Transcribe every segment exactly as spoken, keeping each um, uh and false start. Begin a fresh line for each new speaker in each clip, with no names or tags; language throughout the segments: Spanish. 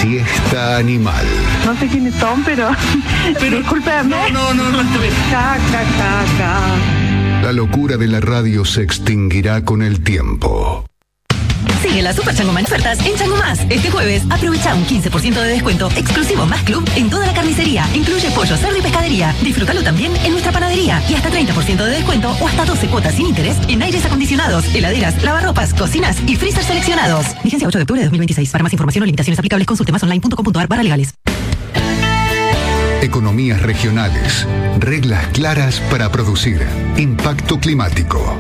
siesta animal.
No sé quiénes son, pero, pero discúlpame.
No, no, no, no.
Ca, ca, ca, ca.
La locura de la radio se extinguirá con el tiempo.
Sigue la Super Chango Man ofertas en Chango Más. Este jueves aprovecha un quince por ciento de descuento exclusivo Más Club en toda la carnicería. Incluye pollo, cerdo y pescadería. Disfrútalo también en nuestra panadería. Y hasta treinta por ciento de descuento o hasta doce cuotas sin interés en aires acondicionados, heladeras, lavarropas, cocinas y freezer seleccionados. Vigencia ocho de octubre de dos mil veintiséis. Para más información o limitaciones aplicables, consulte más online punto com punto a r barra legales.
Economías regionales. Reglas claras para producir. Impacto climático.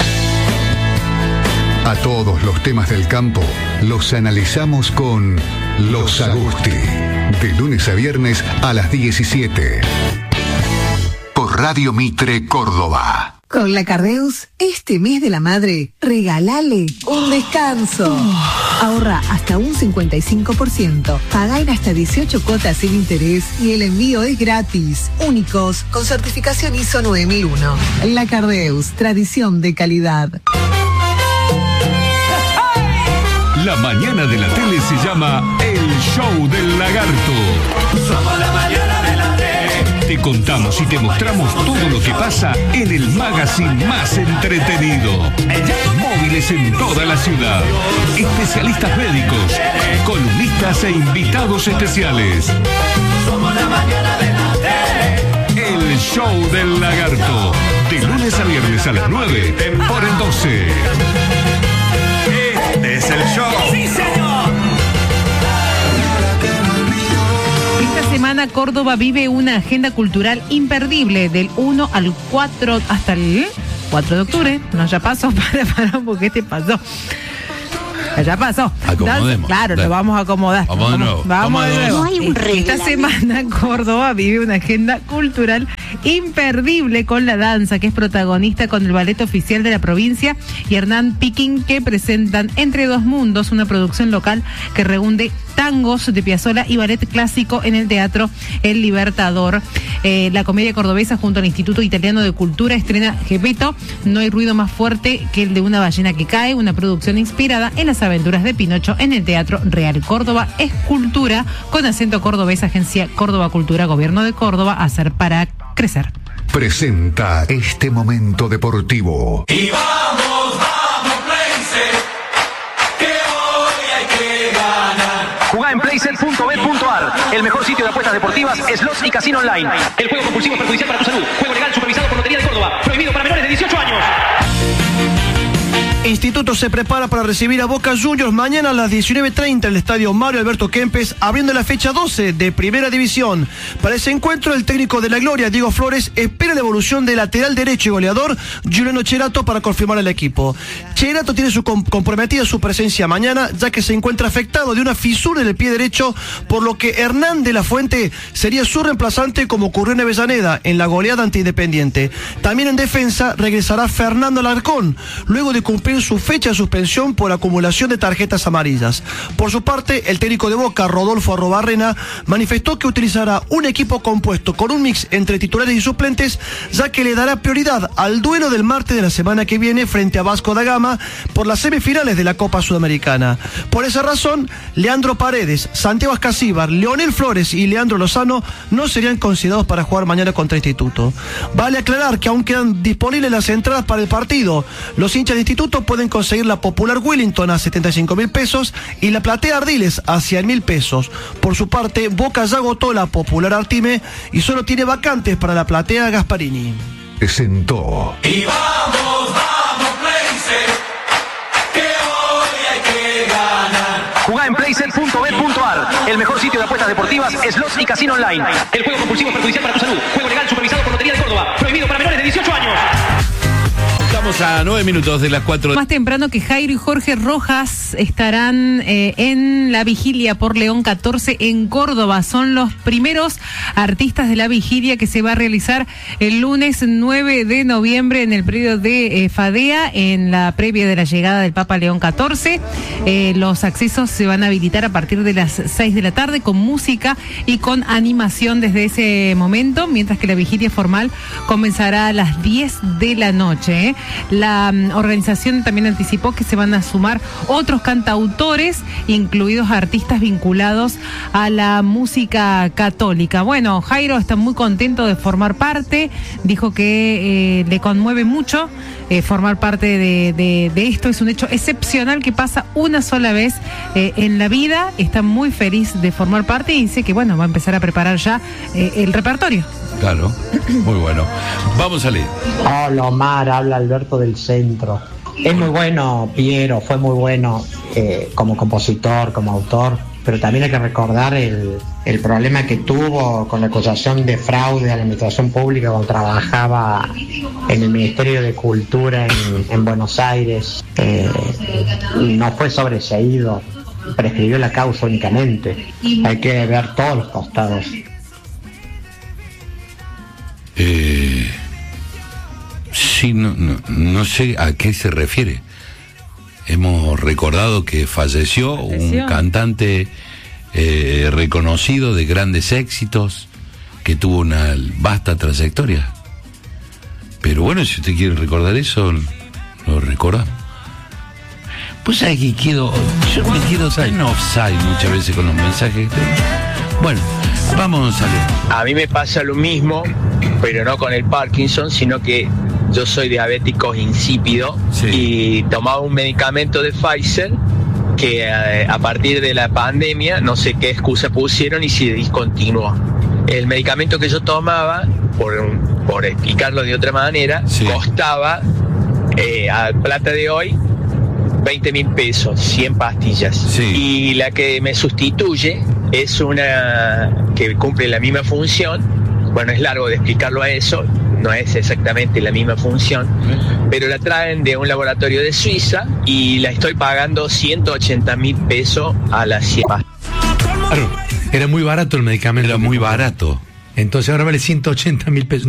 A todos los temas del campo los analizamos con Los Agusti. De lunes a viernes a las diecisiete. Por Radio Mitre, Córdoba.
Con la Cardeus, este mes de la madre, regalale un descanso. Ahorra hasta un cincuenta y cinco por ciento. Pagá en hasta dieciocho cuotas sin interés y el envío es gratis. Únicos, con certificación I S O nueve mil uno. La Cardeus, tradición de calidad.
La mañana de la tele se llama El Show del Lagarto.
Somos la mañana de la tele.
Te contamos y te mostramos todo lo que pasa en el magazine más entretenido. Móviles en toda la ciudad. Especialistas médicos, columnistas e invitados especiales.
Somos la mañana de la tele.
El Show del Lagarto. De lunes a viernes a las nueve por el doce.
Es el show. ¡Sí, señor!
Esta semana Córdoba vive una agenda cultural imperdible del uno al cuatro hasta el cuatro de octubre. No, ya pasó, para, para, porque ¿qué te pasó? Ya pasó.
Acomodemos.
Claro,
Dale.
lo vamos a acomodar.
Vamos de nuevo.
Vamos, vamos de nuevo.
No hay un
Esta semana Córdoba vive una agenda cultural imperdible con la danza, que es protagonista con el ballet oficial de la provincia, y Hernán Piquín, que presentan Entre Dos Mundos, una producción local que reúne tangos de Piazzolla y ballet clásico en el Teatro El Libertador. Eh, la comedia cordobesa junto al Instituto Italiano de Cultura estrena Gepetto, no hay ruido más fuerte que el de una ballena que cae, una producción inspirada en las aventuras de Pinocho en el Teatro Real Córdoba. Es cultura con acento cordobés, Agencia Córdoba Cultura, Gobierno de Córdoba, hacer para crecer.
Presenta este momento deportivo.
Y vamos, vamos, Playset, que hoy hay que ganar.
Jugá en playset punto bet punto a r, el mejor sitio de apuestas deportivas, slots y casino online. El juego compulsivo es perjudicial para tu salud. Juego legal supervisado por Lotería de Córdoba. Prohibido para menores de dieciocho años. Instituto se prepara para recibir a Boca Juniors mañana a las diecinueve treinta en el estadio Mario Alberto Kempes, abriendo la fecha doce de Primera División. Para ese encuentro, el técnico de la Gloria, Diego Flores, espera la evolución del lateral derecho y goleador Juliano Cherato para confirmar el equipo. Cherato tiene su com- comprometida su presencia mañana, ya que se encuentra afectado de una fisura en el pie derecho, por lo que Hernán de la Fuente sería su reemplazante, como ocurrió en Avellaneda en la goleada ante Independiente. También en defensa regresará Fernando Alarcón, luego de cumplir su fecha de suspensión por acumulación de tarjetas amarillas. Por su parte, el técnico de Boca, Rodolfo Arrobarrena, manifestó que utilizará un equipo compuesto con un mix entre titulares y suplentes, ya que le dará prioridad al duelo del martes de la semana que viene frente a Vasco da Gama por las semifinales de la Copa Sudamericana. Por esa razón, Leandro Paredes, Santiago Ascasíbar, Leonel Flores y Leandro Lozano no serían considerados para jugar mañana contra Instituto. Vale aclarar que aún quedan disponibles las entradas para el partido. Los hinchas de Instituto pueden conseguir la popular Wellington a setenta y cinco mil pesos y la platea Ardiles a cien mil pesos. Por su parte, Boca ya agotó la popular Artime y solo tiene vacantes para la platea Gasparini.
Presentó.
Y vamos, vamos, Playset, que hoy hay que ganar.
Jugá en playset punto bet punto a r, el mejor sitio de apuestas deportivas, slots y casino online. El juego compulsivo es perjudicial para tu salud. Juego legal supervisado por Lotería de Córdoba. Prohibido para menores de dieciocho años.
Estamos a nueve minutos de las cuatro.
Más temprano que Jairo y Jorge Rojas estarán eh, en la vigilia por León catorce en Córdoba. Son los primeros artistas de la vigilia que se va a realizar el lunes nueve de noviembre en el predio de eh, Fadea, en la previa de la llegada del Papa León catorce. Eh, los accesos se van a habilitar a partir de las seis de la tarde con música y con animación desde ese momento, mientras que la vigilia formal comenzará a las diez de la noche. ¿eh? La um, organización también anticipó que se van a sumar otros cantautores, incluidos artistas vinculados a la música católica. Bueno, Jairo está muy contento de formar parte, dijo que eh, le conmueve mucho eh, formar parte de, de, de esto, es un hecho excepcional que pasa una sola vez eh, en la vida, está muy feliz de formar parte y dice que bueno, va a empezar a preparar ya eh, el repertorio.
Claro, muy bueno. Vamos a leer.
Hola Omar, habla Alberto del Centro. Es muy bueno, Piero, fue muy bueno eh, como compositor, como autor, pero también hay que recordar el, el problema que tuvo con la acusación de fraude a la administración pública cuando trabajaba en el Ministerio de Cultura en, en Buenos Aires. Eh, no fue sobreseído, prescribió la causa únicamente. Hay que ver todos los costados.
Eh, sí, no, no, no sé a qué se refiere. Hemos recordado que falleció, falleció. un cantante eh, reconocido de grandes éxitos, que tuvo una vasta trayectoria. Pero bueno, si usted quiere recordar eso, lo recordamos. Pues aquí quedo, yo me quedo tan offside muchas veces con los mensajes. Bueno, vamos a leer.
A mí me pasa lo mismo, pero no con el Parkinson, sino que yo soy diabético insípido, sí, y tomaba un medicamento de Pfizer que eh, a partir de la pandemia, no sé qué excusa pusieron y se discontinuó. El medicamento que yo tomaba, por, por explicarlo de otra manera, sí, costaba eh, a plata de hoy veinte mil pesos, cien pastillas. Sí. Y la que me sustituye es una que cumple la misma función. Bueno, es largo de explicarlo a eso, no es exactamente la misma función, pero la traen de un laboratorio de Suiza y la estoy pagando ciento ochenta mil pesos a las cien pastillas.
Claro, era muy barato el medicamento.
Era muy barato.
Entonces ahora vale ciento ochenta mil pesos.